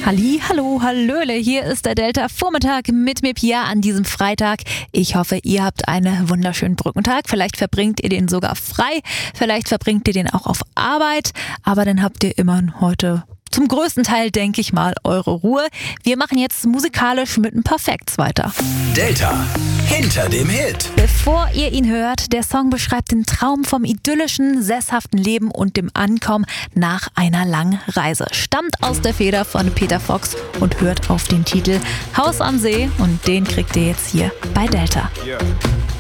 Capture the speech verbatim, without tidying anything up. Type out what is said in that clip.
Halli, hallo, hallöle, hier ist der Delta Vormittag mit mir Pia an diesem Freitag. Ich hoffe, ihr habt einen wunderschönen Brückentag. Vielleicht verbringt ihr den sogar frei, vielleicht verbringt ihr den auch auf Arbeit, aber dann habt ihr immerhin heute zum größten Teil, denke ich mal, eure Ruhe. Wir machen jetzt musikalisch mit ein paar Facts weiter. Delta hinter dem Hit. Bevor ihr ihn hört, der Song beschreibt den Traum vom idyllischen, sesshaften Leben und dem Ankommen nach einer langen Reise. Stammt aus der Feder von Peter Fox und hört auf den Titel Haus am See und den kriegt ihr jetzt hier bei Delta. Yeah.